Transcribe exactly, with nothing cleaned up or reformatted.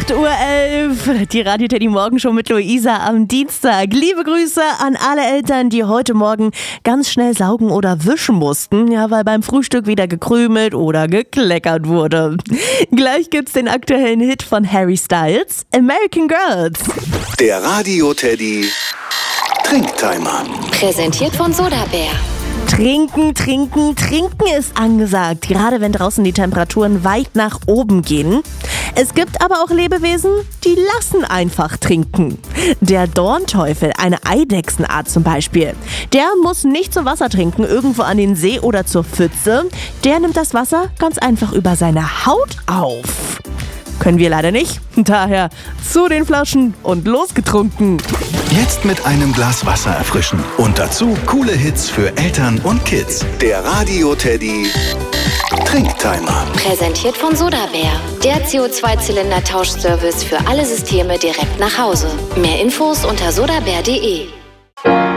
acht Uhr elf, die Radio Teddy Morgenshow mit Luisa am Dienstag. Liebe Grüße an alle Eltern, die heute Morgen ganz schnell saugen oder wischen mussten, ja, weil beim Frühstück wieder gekrümelt oder gekleckert wurde. Gleich gibt's den aktuellen Hit von Harry Styles, American Girls. Der Radio Teddy Trinktimer. Präsentiert von Sodabär. Trinken, trinken, trinken ist angesagt, gerade wenn draußen die Temperaturen weit nach oben gehen. Es gibt aber auch Lebewesen, die lassen einfach trinken. Der Dornteufel, eine Eidechsenart zum Beispiel, der muss nicht zum Wasser trinken, irgendwo an den See oder zur Pfütze. Der nimmt das Wasser ganz einfach über seine Haut auf. Können wir leider nicht, daher zu den Flaschen und losgetrunken. Jetzt mit einem Glas Wasser erfrischen und dazu coole Hits für Eltern und Kids. Der Radio Teddy Trinktimer. Präsentiert von Sodabär. Der C O zwei Zylinder Tauschservice für alle Systeme direkt nach Hause. Mehr Infos unter sodabär punkt de.